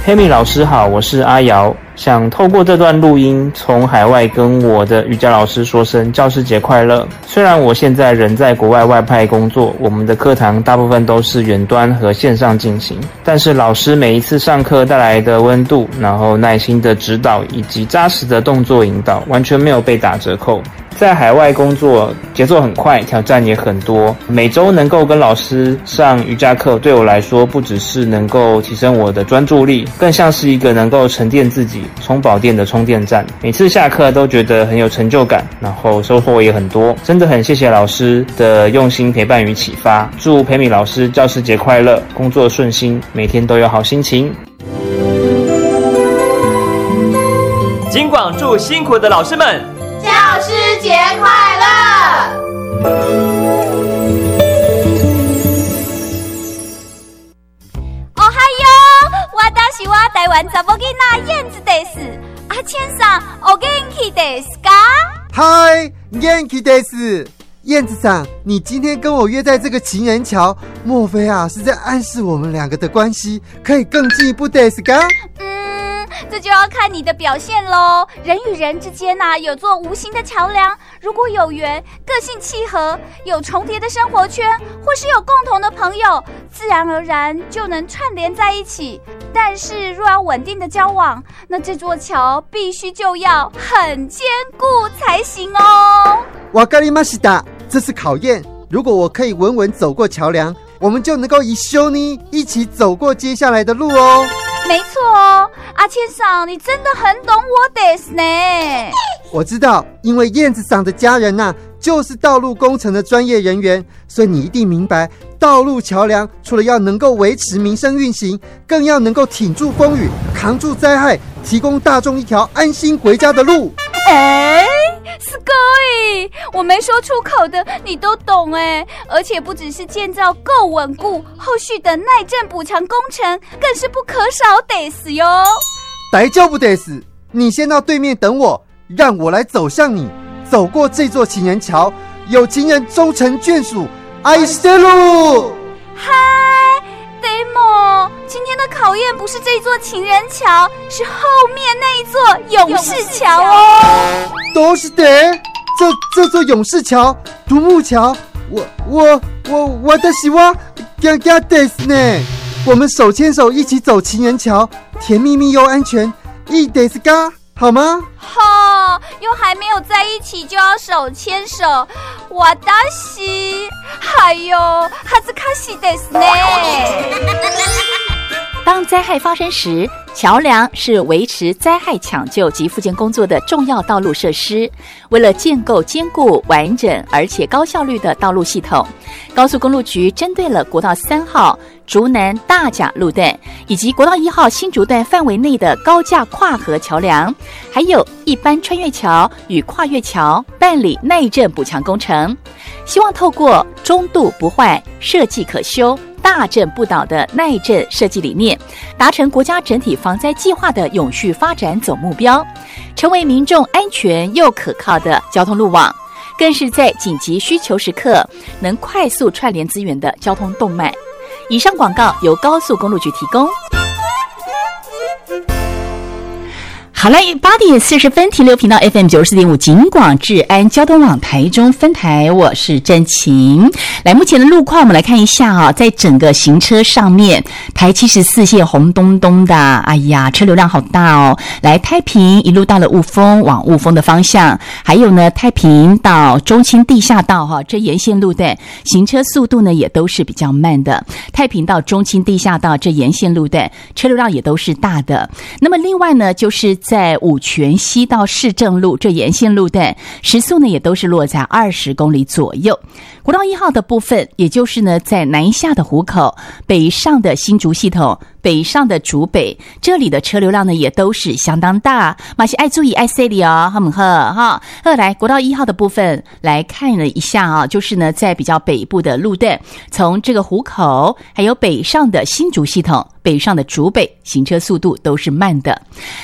黑米老师好，我是阿瑶，想透过这段录音从海外跟我的瑜伽老师说声教师节快乐。虽然我现在人在国外外派工作，我们的课堂大部分都是远端和线上进行，但是老师每一次上课带来的温度，然后耐心的指导以及扎实的动作引导，完全没有被打折扣。在海外工作节奏很快，挑战也很多，每周能够跟老师上瑜伽课，对我来说不只是能够提升我的专注力，更像是一个能够沉淀自己充饱电的充电站。每次下课都觉得很有成就感，然后收获也很多，真的很谢谢老师的用心陪伴与启发。祝培米老师教师节快乐，工作顺心，每天都有好心情。 金广祝辛苦的老师们教师节快乐！ 哦嗨哟，我是我台湾查某囡仔燕子です。阿千さん、お元気ですか？ 嗨，元気です。燕子桑，你今天跟我约在这个情人桥，莫非啊是在暗示我们两个的关系可以更进一步ですか？ 这就要看你的表现咯。人与人之间有座无形的桥梁，如果有缘，个性契合，有重叠的生活圈，或是有共同的朋友，自然而然就能串联在一起。但是若要稳定的交往，那这座桥必须就要很坚固才行哦。 わかりました，这是考验。如果我可以稳稳走过桥梁，我们就能够一緒に一起走过接下来的路哦。 没错哦，阿千桑，你真的很懂我です呢。 我知道，因为燕子桑的家人就是道路工程的专业人员，所以你一定明白，道路桥梁除了要能够维持民生运行，更要能够挺住风雨，扛住灾害，提供大众一条安心回家的路。 すごい，我没说出口的你都懂哎，而且不只是建造够稳固，后续的耐震补强工程更是不可少です哟。 大丈夫です，你先到对面等我，让我来走向你，走过这座情人桥，有情人终成眷属，愛してる。 嗨，Demo，今天的考验不是这座情人桥，是后面那一座勇士桥哦。 どうして？这座勇士橋、独木橋，私は驚訝ですね。我们手牵手一起走情人橋，甜蜜蜜又安全，いいですか？好吗？ 又还没有在一起就要手牵手，私恥ずかしいですね。 当灾害发生时，桥梁是维持灾害抢救及复建工作的重要道路设施。为了建构坚固、完整而且高效率的道路系统，高速公路局针对了国道3号竹南大甲路段以及国道1号新竹段范围内的高架跨河桥梁，还有一般穿越桥与跨越桥办理耐震补强工程，希望透过中度不坏、设计可修、大震不倒的耐震设计理念，达成国家整体防灾计划的永续发展总目标，成为民众安全又可靠的交通路网，更是在紧急需求时刻能快速串联资源的交通动脉。以上广告由高速公路局提供。好了，8点40分，停留频道 FM 94.5警广治安交通网台中分台，我是真晴。来，目前的路况我们来看一下在整个行车上面，台74线红咚咚的，哎呀，车流量好大哦。来，太平一路到了雾峰，往雾峰的方向，还有呢，太平到中清地下道这沿线路段行车速度呢也都是比较慢的。太平到中清地下道这沿线路段车流量也都是大的。那么另外呢，就是在五权西到市政路这沿线路段时速呢也都是落在20公里左右。国道1号的部分，也就是呢在南下的湖口、北上的新竹系统、北上的竹北，这里的车流量呢也都是相当大，马是爱注意爱 C 里哦，好不好哈？来，国道1号的部分来看了一下就是呢在比较北部的路段，从这个湖口还有北上的新竹系统、北上的竹北行车速度都是慢的。